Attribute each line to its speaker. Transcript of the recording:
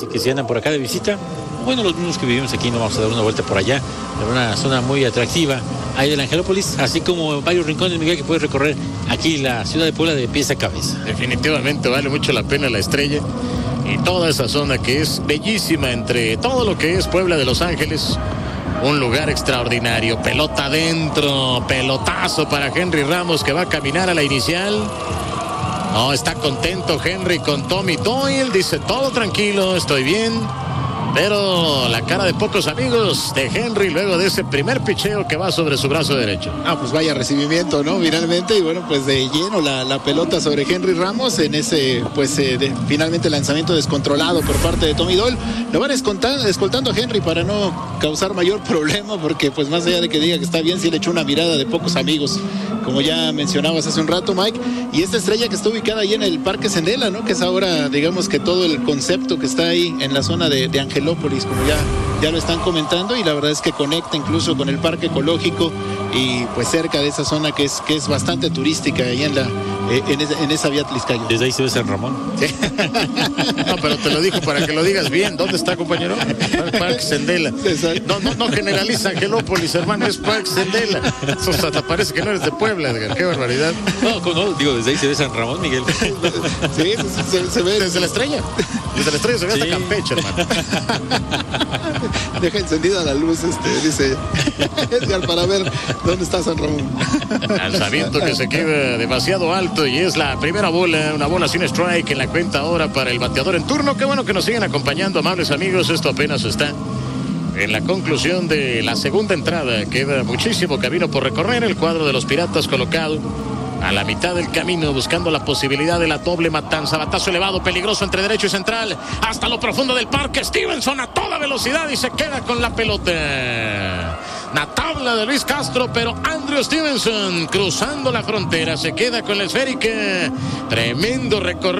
Speaker 1: que si andan por acá de visita, bueno, los mismos que vivimos aquí, no vamos a dar una vuelta por allá, en una zona muy atractiva ahí de la Angelópolis, así como varios rincones, Miguel, que puedes recorrer aquí la ciudad de Puebla de pies a cabeza.
Speaker 2: Definitivamente vale mucho la pena la Estrella y toda esa zona que es bellísima entre todo lo que es Puebla de Los Ángeles. Un lugar extraordinario, pelota adentro, pelotazo para Henry Ramos que va a caminar a la inicial. No, está contento Henry con Tommy Doyle, dice todo tranquilo, estoy bien. Pero la cara de pocos amigos de Henry luego de ese primer picheo que va sobre su brazo derecho.
Speaker 3: Pues vaya recibimiento, ¿no? Finalmente, y bueno, pues de lleno la pelota sobre Henry Ramos en ese, pues finalmente lanzamiento descontrolado por parte de Tommy Doyle. Lo van escoltando a Henry para no causar mayor problema, porque pues más allá de que diga que está bien, sí le echó una mirada de pocos amigos, como ya mencionabas hace un rato, Mike. Y esta Estrella que está ubicada ahí en el Parque Sendela, ¿no? Que es ahora, digamos que todo el concepto que está ahí en la zona de Angelópolis, como ya lo están comentando, y la verdad es que conecta incluso con el Parque Ecológico y pues cerca de esa zona que es bastante turística ahí en esa vía Tliscayo.
Speaker 1: Desde ahí se ve San Ramón.
Speaker 3: Sí.
Speaker 2: No, pero te lo dijo para que lo digas bien. ¿Dónde está, compañero? Parque Sendela. No generaliza Angelópolis, hermano, es Parque Sendela. Eso hasta parece que no eres de Puebla, Edgar. Qué barbaridad.
Speaker 1: No, digo, desde ahí se ve San Ramón, Miguel.
Speaker 3: Sí, se ve.
Speaker 2: Desde la Estrella. Desde la Estrella se ve hasta Campeche, hermano.
Speaker 3: Deja encendida la luz, dice Edgar, para ver dónde está San Ramón.
Speaker 2: Lanzamiento que se queda demasiado alto y es la primera bola, una bola sin strike en la cuenta ahora para el bateador en turno. Qué bueno que nos siguen acompañando, amables amigos. Esto apenas está en la conclusión de la segunda entrada. Queda muchísimo camino por recorrer. El cuadro de los Piratas colocado a la mitad del camino, buscando la posibilidad de la doble matanza. Batazo elevado, peligroso entre derecho y central, hasta lo profundo del parque. Stevenson a toda velocidad y se queda con la pelota. Una tabla de Luis Castro, pero Andrew Stevenson cruzando la frontera se queda con la esférica. Tremendo recorrido.